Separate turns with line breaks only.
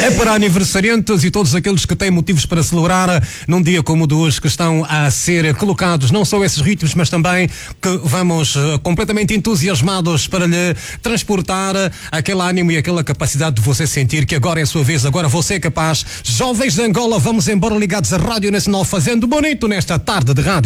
É para aniversariantes e todos aqueles que têm motivos para celebrar num dia como o de hoje, que estão a ser colocados não só esses ritmos, mas também que vamos completamente entusiasmados para lhe transportar aquele ânimo e aquela capacidade de você sentir que agora é a sua vez, agora você é capaz. Jovens de Angola, vamos embora ligados à Rádio Nacional, fazendo bonito nesta tarde de rádio.